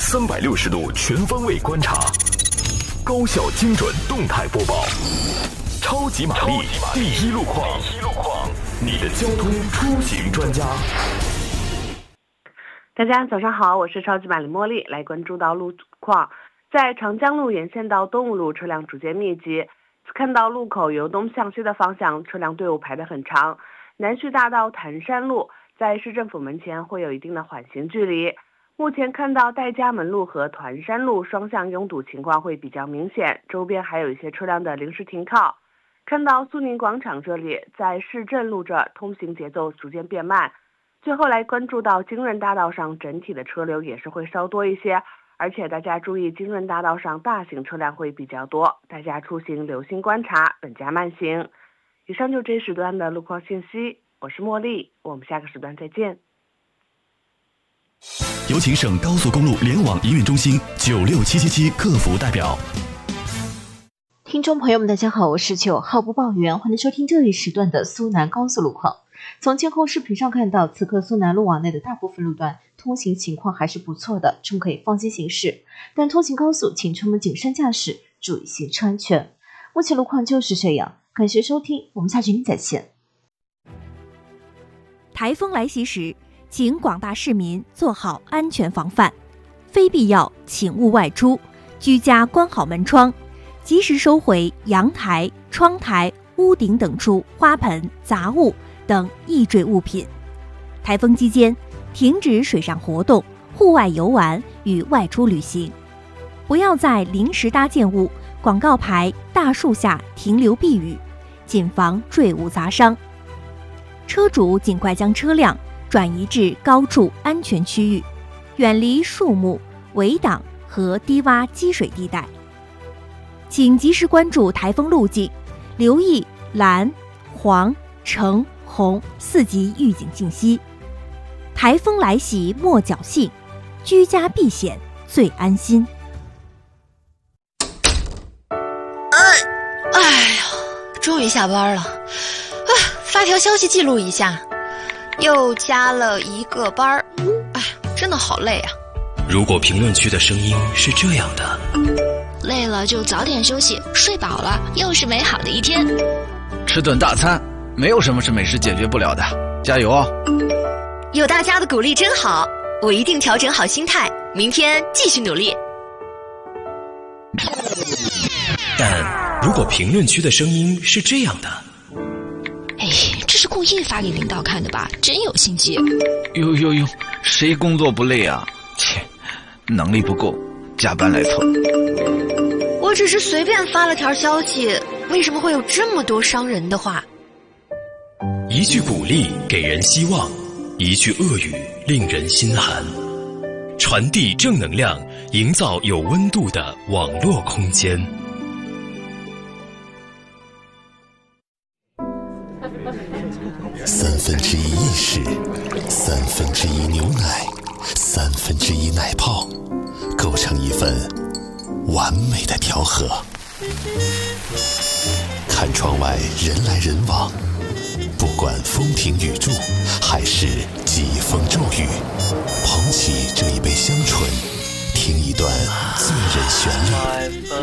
360度全方位观察，高效精准动态播报，超级玛丽第一路况，你的交通出行专家。 大家早上好，我是超级玛丽茉莉，来关注到路况。在长江路沿线到东吴路车辆逐渐密集，看到路口由东向西的方向车辆队伍排得很长。南旭大道潭山路在市政府门前会有一定的缓行距离。目前看到戴家门路和团山路双向拥堵情况会比较明显，周边还有一些车辆的临时停靠。看到苏宁广场这里，在市镇路这通行节奏逐渐变慢。最后来关注到京润大道上整体的车流也是会稍多一些，而且大家注意京润大道上大型车辆会比较多，大家出行留心观察，本家慢行。以上就这一时段的路况信息，我是茉莉，我们下个时段再见。 有请省高速公路联网营运中心96777客服代表。 听众朋友们大家好，我是9号播报员，欢迎收听这一时段的苏南高速路况。从监控视频上看到，此刻苏南路网内的大部分路段通行情况还是不错的，车可以放心行驶。但通行高速，请车们谨慎驾驶，注意行车安全。目前路况就是这样，感谢收听，我们下期再见。 台风来袭时，请广大市民做好安全防范，非必要请勿外出，居家关好门窗，及时收回阳台、窗台、屋顶等处花盆、杂物等易坠物品。台风期间，停止水上活动、户外游玩与外出旅行，不要在临时搭建物、广告牌、大树下停留避雨，谨防坠物砸伤。车主尽快将车辆转移至高处安全区域，远离树木、围挡和低洼积水地带。请及时关注台风路径，留意蓝、黄、橙、红4级预警信息。台风来袭莫侥幸，居家避险最安心。 哎呀，终于下班了。发条消息记录一下，又加了1个班儿，真的好累啊。 如果评论区的声音是这样的， 累了就早点休息，睡饱了又是美好的一天。 吃顿大餐，没有什么是美食解决不了的，加油哦！ 有大家的鼓励真好，我一定调整好心态，明天继续努力。 但如果评论区的声音是这样的， 这是故意发给领导看的吧？真有心机。 哟，谁工作不累啊？切，能力不够，加班来凑。 我只是随便发了条消息，为什么会有这么多伤人的话？ 一句鼓励给人希望，一句恶语令人心寒。传递正能量，营造有温度的网络空间。 1/3意式，1/3牛奶，1/3奶泡，构成一份完美的调和。看窗外人来人往，不管风停雨住，还是疾风骤雨，捧起这一杯香醇，听一段醉人旋律。